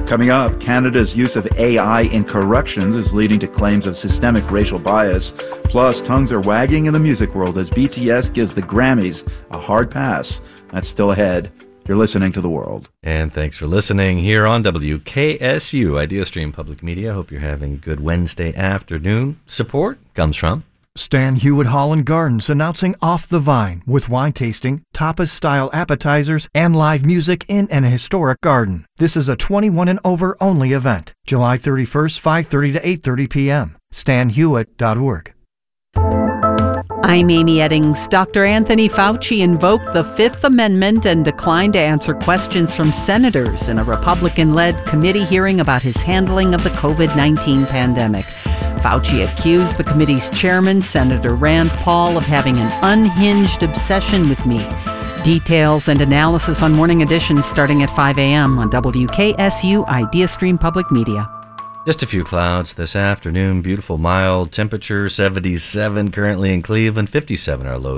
Coming up, Canada's use of AI in corrections is leading to claims of systemic racial bias. Plus, tongues are wagging in the music world as BTS gives the Grammys a hard pass. That's still ahead. You're listening to The World. And thanks for listening here on WKSU, IdeaStream Public Media. Hope you're having a good Wednesday afternoon. Support comes from Stan Hewitt Holland Gardens announcing Off the Vine with wine tasting, tapas-style appetizers, and live music in an historic garden. This is a 21 and over only event. July 31st, 5:30 to 8:30 p.m. StanHewitt.org. I'm Amy Eddings. Dr. Anthony Fauci invoked the Fifth Amendment and declined to answer questions from senators in a Republican-led committee hearing about his handling of the COVID-19 pandemic. Fauci accused the committee's chairman, Senator Rand Paul, of having an unhinged obsession with me. Details and analysis on Morning Edition starting at 5 a.m. on WKSU IdeaStream Public Media. just a few clouds this afternoon. Beautiful mild temperature, 77 currently in Cleveland, 57 our low